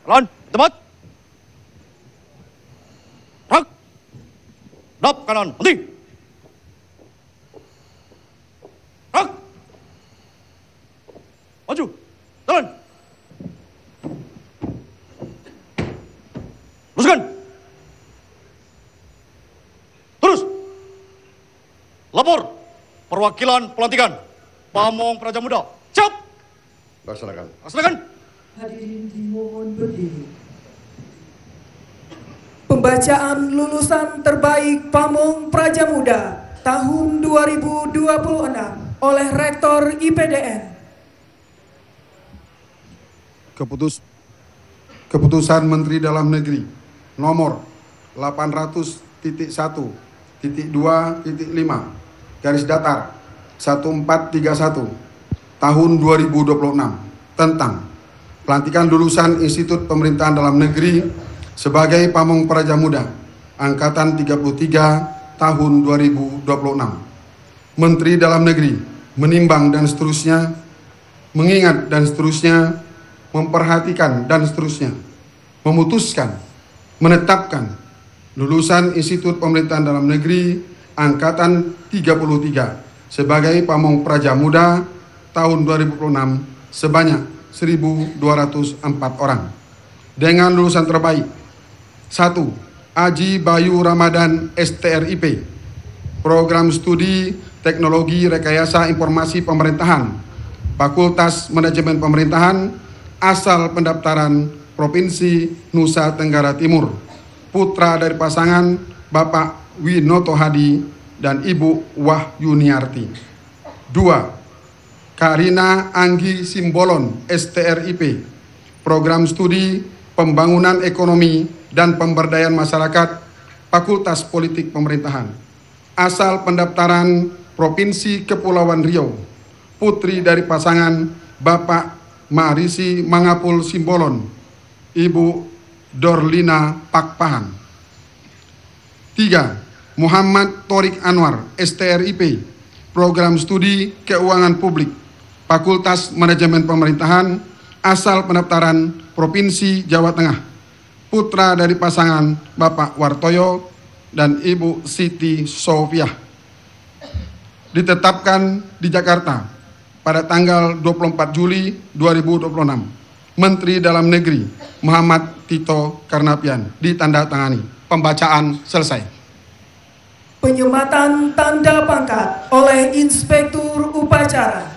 Jalan, tempat. Rak. Dap kanan, henti. Rak. Maju, jalan. Teruskan. Terus. Lapor. Perwakilan pelantikan. Pamong Praja Muda. Siap. Laksanakan. Laksanakan. Hadirin dimohon berdiri. Pembacaan lulusan terbaik Pamong Praja Muda tahun 2026 oleh Rektor IPDN. Keputusan Menteri Dalam Negeri nomor 800.1.2.5 garis datar 1431 tahun 2026 tentang pelantikan lulusan Institut Pemerintahan Dalam Negeri sebagai Pamong Praja Muda Angkatan 33 tahun 2026. Menteri Dalam Negeri menimbang dan seterusnya, mengingat dan seterusnya, memperhatikan dan seterusnya, memutuskan, menetapkan lulusan Institut Pemerintahan Dalam Negeri Angkatan 33 sebagai Pamong Praja Muda tahun 2026 sebanyak 1.204 orang. Dengan lulusan terbaik 1. Aji Bayu Ramadan STRIP, Program Studi Teknologi Rekayasa Informasi Pemerintahan, Fakultas Manajemen Pemerintahan, asal pendaftaran Provinsi Nusa Tenggara Timur, putra dari pasangan Bapak Winoto Hadi dan Ibu Wahyuniarti. 2. Karina Anggi Simbolon STRIP, Program Studi Pembangunan Ekonomi dan Pemberdayaan Masyarakat, Fakultas Politik Pemerintahan, asal pendaftaran Provinsi Kepulauan Riau, putri dari pasangan Bapak Marisi Mangapul Simbolon, Ibu Dorlina Pakpahan. 3. Muhammad Torik Anwar STRIP, Program Studi Keuangan Publik, Fakultas Manajemen Pemerintahan, asal pendaftaran Provinsi Jawa Tengah, putra dari pasangan Bapak Wartoyo dan Ibu Siti Sofiah. Ditetapkan di Jakarta pada tanggal 24 Juli 2026. Menteri Dalam Negeri Muhammad Tito Karnavian. Ditandatangani. Pembacaan selesai. Penyematan tanda pangkat oleh Inspektur Upacara.